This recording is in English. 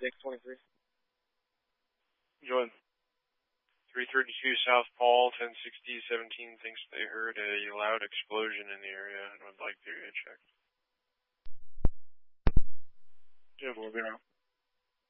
623. Join 332 South Paul, 1060-17 thinks they heard a loud explosion in the area and would like the area checked. Yeah, we'll be around.